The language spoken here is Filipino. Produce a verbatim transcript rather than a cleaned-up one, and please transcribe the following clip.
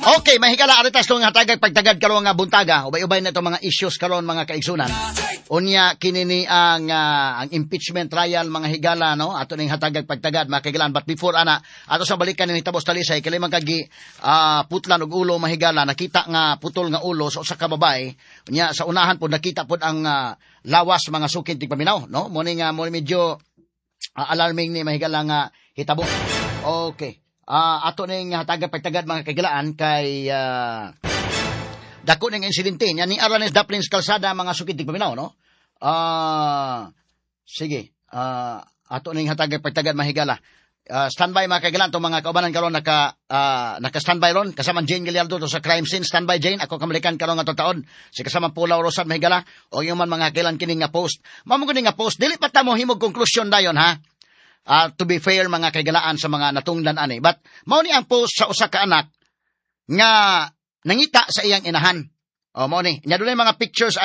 Okay, mahigala aritas tong hatagag pagtagad karon nga buntaga, ubay-ubay na itong mga issues karon mga kaigsunan. Unya kinini ang uh, ang impeachment trial mga higala no, ato ning hatagag pagtagad mga kaigalan. But before ana, ato sa balikan ni Tabos Talisay kay man kagi uh, putlan og ulo mahigala, nakita nga putol nga ulo sa usa ka babae. Unya sa unahan po nakita pod ang uh, lawas mga sukid tig paminaw no. Mo ni nga mo medyo uh, alarming ni mahigala nga hitabo. Okay. Uh, ato ning hatagag pagtagad mga kaigalaan kay uh, dako ning insidente nya ni Aranes Daplins Kalsada mga sukid tig paminaw no. Ah uh, sige. Uh, ato ning hatagag pagtagad mahigala. Uh, standby mga kaigalaan to mga kaubanan karon naka uh, naka standby ron kasama Jane Gallardo to sa crime scene. Standby Jane, ako kamalikan karon nga taon si kasama Pula Rosad mahigala o yung man mga kailan kini nga post. Mamo kini nga post dili pa ta mo himog konklusyon dayon ha. Uh, to be fair mga kaigalaan sa mga natungdan ani, but mao ni ang post sa usa ka anak nga nangita sa iyang inahan. O mao ni nya dunay mga pictures